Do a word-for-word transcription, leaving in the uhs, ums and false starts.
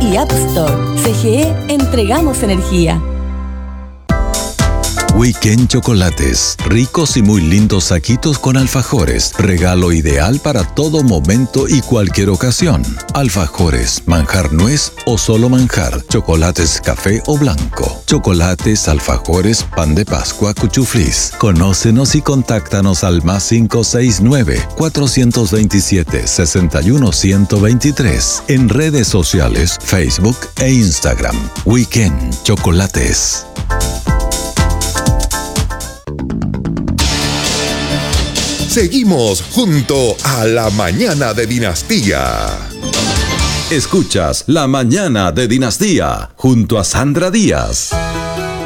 y App Store. C G E, entregamos energía. Weekend Chocolates, ricos y muy lindos saquitos con alfajores, regalo ideal para todo momento y cualquier ocasión. Alfajores, manjar nuez o solo manjar, chocolates café o blanco, chocolates, alfajores, pan de Pascua, cuchuflis. Conócenos y contáctanos al más cinco seis nueve, cuatro dos siete, seis uno uno dos tres en redes sociales, Facebook e Instagram. Weekend Chocolates. Seguimos junto a La Mañana de Dinastía. Escuchas La Mañana de Dinastía junto a Sandra Díaz.